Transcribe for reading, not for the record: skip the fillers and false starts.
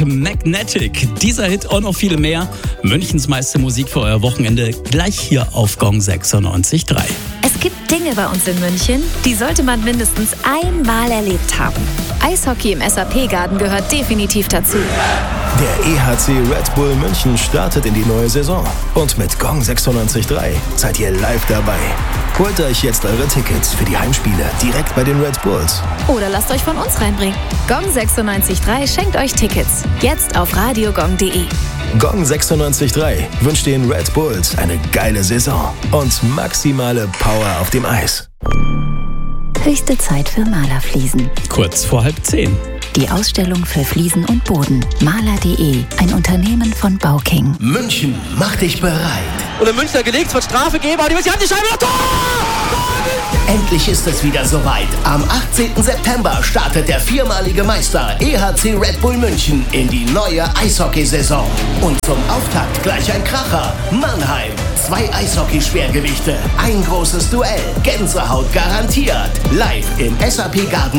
Magnetic. Dieser Hit und noch viele mehr. Münchens meiste Musik für euer Wochenende gleich hier auf Gong 96.3. Es gibt Dinge bei uns in München, die sollte man mindestens einmal erlebt haben. Eishockey im SAP-Garten gehört definitiv dazu. Der EHC Red Bull München startet in die neue Saison. Und mit Gong 96.3 seid ihr live dabei. Holt euch jetzt eure Tickets für die Heimspiele direkt bei den Red Bulls. Oder lasst euch von uns reinbringen. Gong 96.3 schenkt euch Tickets. Jetzt auf radiogong.de. Gong 96.3 wünscht den Red Bulls eine geile Saison und maximale Power auf dem Eis. Höchste Zeit für Malerfliesen. Kurz vor 9:30. Die Ausstellung für Fliesen und Boden. Maler.de, ein Unternehmen von Bauking. München, mach dich bereit. Und in München gelegt, es wird Strafe geben, aber die hat die Scheibe noch Tor! Endlich ist es wieder soweit. Am 18. September startet der viermalige Meister EHC Red Bull München in die neue Eishockeysaison. Und zum Auftakt gleich ein Kracher. Mannheim. 2 Eishockey-Schwergewichte. Ein großes Duell. Gänsehaut garantiert. Live im SAP Garden